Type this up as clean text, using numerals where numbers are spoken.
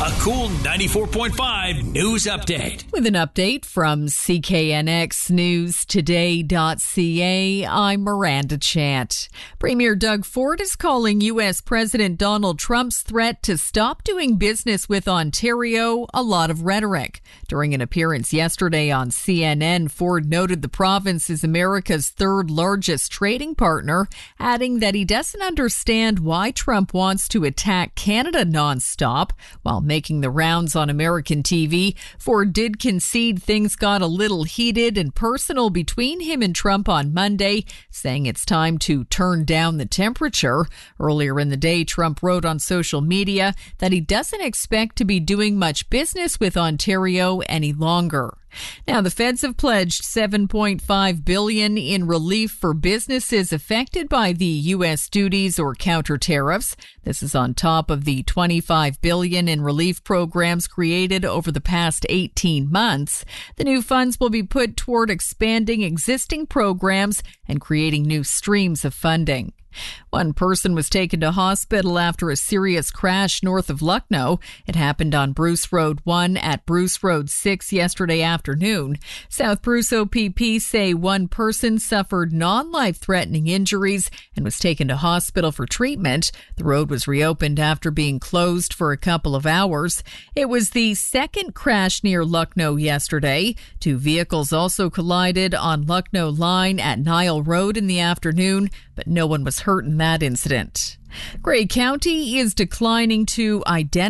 A cool 94.5 news update. With an update from CKNXNewsToday.ca, I'm Miranda Chant. Premier Doug Ford is calling U.S. President Donald Trump's threat to stop doing business with Ontario a lot of rhetoric. During an appearance yesterday on CNN, Ford noted the province is America's third largest trading partner, adding that he doesn't understand why Trump wants to attack Canada nonstop. While making the rounds on American TV, Ford did concede things got a little heated and personal between him and Trump on Monday, saying it's time to turn down the temperature. Earlier in the day, Trump wrote on social media that he doesn't expect to be doing much business with Ontario any longer. Now, the feds have pledged $7.5 billion in relief for businesses affected by the U.S. duties or counter tariffs. This is on top of the $25 billion in relief programs created over the past 18 months. The new funds will be put toward expanding existing programs and creating new streams of funding. One person was taken to hospital after a serious crash north of Lucknow. It happened on Bruce Road 1 at Bruce Road 6 yesterday afternoon. South Bruce OPP say one person suffered non-life-threatening injuries and was taken to hospital for treatment. The road was reopened after being closed for a couple of hours. It was the second crash near Lucknow yesterday. Two vehicles also collided on Lucknow Line at Nile Road in the afternoon, but no one was hurt in that incident. Grey County is declining to identify